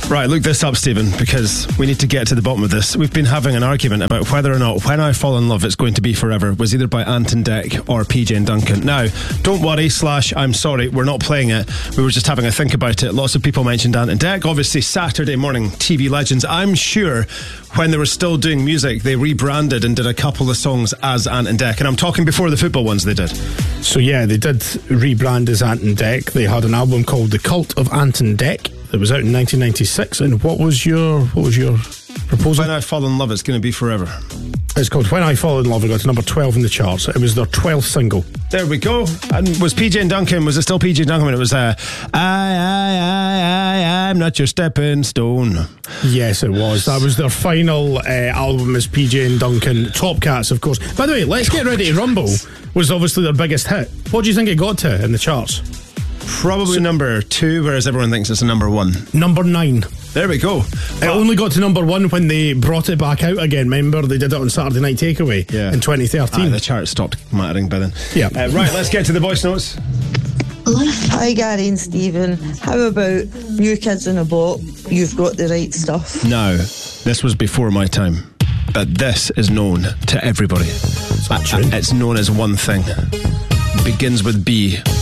Right, look this up, Stephen, because we need to get to the bottom of this. We've been having an argument about whether or not When I Fall in Love It's Going to Be Forever was either by Ant and Dec or PJ and Duncan. Now, don't worry, I'm sorry, we're not playing it. We were just having a think about it. Lots of people mentioned Ant and Dec, obviously Saturday morning TV legends. I'm sure when they were still doing music, they rebranded and did a couple of songs as Ant and Dec. And I'm talking before the football ones they did. So yeah, they did rebrand as Ant and Dec. They had an album called The Cult of Ant and Dec that was out in 1996. And what was your proposal? When I Fall in Love It's Going to Be Forever. It's called When I Fall in Love. It got to number 12 in the charts. It was their 12th single. There we go. And was PJ and Duncan, was it still PJ and Duncan when it was I'm not your stepping stone? Yes, it was. That was their final album as PJ and Duncan. Top Cats, of course. By the way, Let's Get Ready to Rumble was obviously their biggest hit. What do you think it got to in the charts? Probably number 2, whereas everyone thinks it's a number 1. Number 9. There we go. It only got to number 1 when they brought it back out again. Remember, they did it on Saturday Night Takeaway in 2013. The chart stopped mattering by then. Yeah. Right, let's get to the voice notes. Hi Gary and Stephen, how about New Kids on the Block, You've Got the Right Stuff? Now, this was before my time, but this is known to everybody. It's known as one thing. Begins with B.